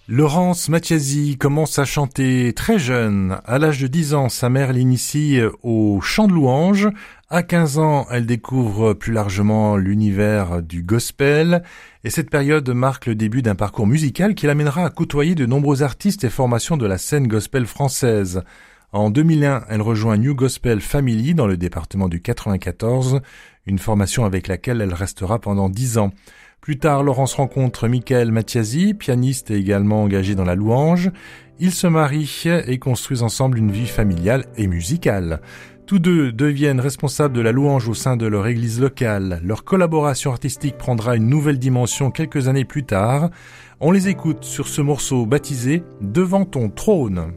Laurence Mathiasi commence à chanter très jeune. À l'âge de 10 ans, sa mère l'initie au chant de louanges. À 15 ans, elle découvre plus largement l'univers du gospel. Et cette période marque le début d'un parcours musical qui l'amènera à côtoyer de nombreux artistes et formations de la scène gospel française. En 2001, elle rejoint New Gospel Family dans le département du 94, une formation avec laquelle elle restera pendant 10 ans. Plus tard, Laurence rencontre Michael Mathiasi, pianiste et également engagé dans la louange. Ils se marient et construisent ensemble une vie familiale et musicale. Tous deux deviennent responsables de la louange au sein de leur église locale. Leur collaboration artistique prendra une nouvelle dimension quelques années plus tard. On les écoute sur ce morceau baptisé « Devant ton trône ».